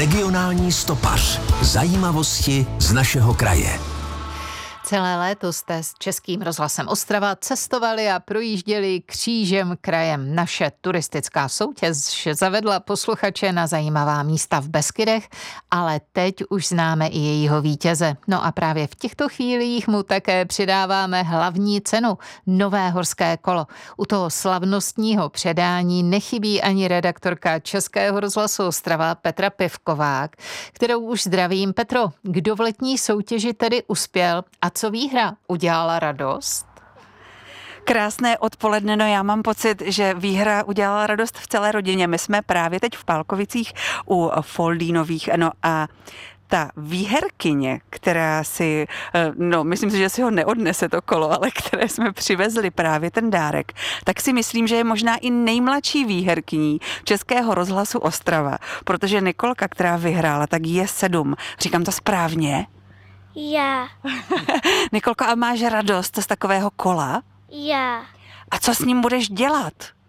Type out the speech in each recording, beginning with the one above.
Regionální stopař. Zajímavosti z našeho kraje. Celé léto jste s Českým rozhlasem Ostrava cestovali a projížděli křížem krajem. Naše turistická soutěž zavedla posluchače na zajímavá místa v Beskydech, ale teď už známe i jejího vítěze. No a právě v těchto chvílích mu také přidáváme hlavní cenu, nové horské kolo. U toho slavnostního předání nechybí ani redaktorka Českého rozhlasu Ostrava Petra Pivková, kterou už zdravím. Petro, kdo v letní soutěži tedy uspěl a co výhra udělala radost? Krásné odpoledne, no já mám pocit, že výhra udělala radost v celé rodině. My jsme právě teď v Pálkovicích u Foldínových, no a ta výherkyně, která si, myslím si, že si ho neodnese to kolo, ale které jsme přivezli právě ten dárek, tak si myslím, že je možná i nejmladší výherkyní Českého rozhlasu Ostrava, protože Nikolka, která vyhrála, tak je 7. Říkám to správně? Já. Nikolko, a máš radost z takového kola? Já. A co s ním budeš dělat?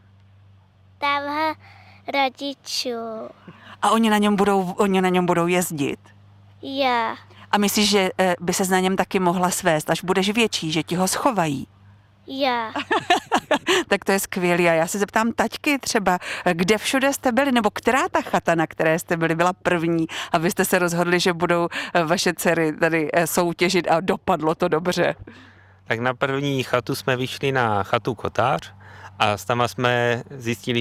Dává rodičů. A oni na něm budou jezdit? Já. A myslíš, že by ses na něm taky mohla svést, až budeš větší, že ti ho schovají? Já. Tak to je skvělý. A já se zeptám taťky třeba, kde všude jste byli, nebo která ta chata, na které jste byli, byla první, abyste se rozhodli, že budou vaše dcery tady soutěžit a dopadlo to dobře? Tak na první chatu jsme vyšli na chatu Kotář a tam jsme zjistili,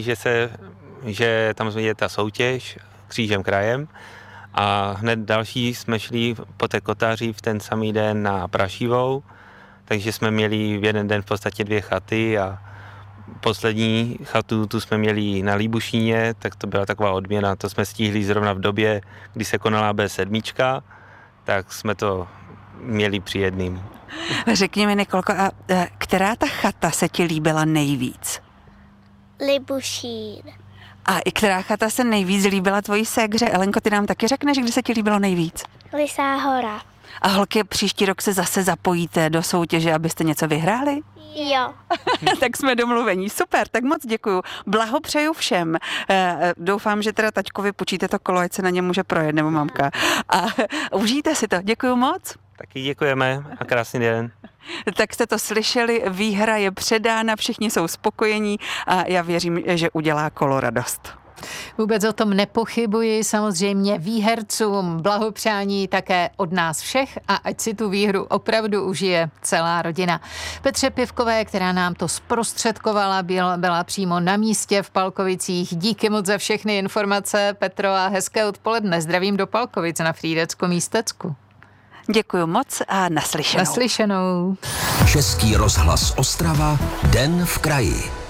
že tam je ta soutěž křížem krajem a hned další jsme šli po té Kotáři v ten samý den na Prašivou, takže jsme měli v jeden den v podstatě 2 chaty a poslední chatu tu jsme měli na Líbušíně, tak to byla taková odměna, to jsme stihli zrovna v době, kdy se konala B7, tak jsme to měli při jedným. Řekni mi, Nikolko, a která ta chata se ti líbila nejvíc? Libušín. A i která chata se nejvíc líbila tvojí ségře? Elenko, ty nám taky řekneš, kdy se ti líbilo nejvíc? Lisá hora. A holky, příští rok se zase zapojíte do soutěže, abyste něco vyhráli? Jo. Tak jsme domluvení. Super, tak moc děkuju. Blahopřeju všem. Doufám, že teda taťkovi počíte to kolo, ať se na něm může projet, nebo mamka. A užijte si to. Děkuju moc. Taky děkujeme a krásný den. Tak jste to slyšeli, výhra je předána, všichni jsou spokojení a já věřím, že udělá kolo radost. Vůbec o tom nepochybuji, samozřejmě výhercům blahopřání také od nás všech a ať si tu výhru opravdu užije celá rodina. Petře Pivkové, která nám to zprostředkovala, byla přímo na místě v Pálkovicích. Díky moc za všechny informace, Petro, a hezké odpoledne. Zdravím do Pálkovic na Frýdecku místecku. Děkuji moc a naslyšenou. Naslyšenou. Český rozhlas Ostrava, Den v kraji.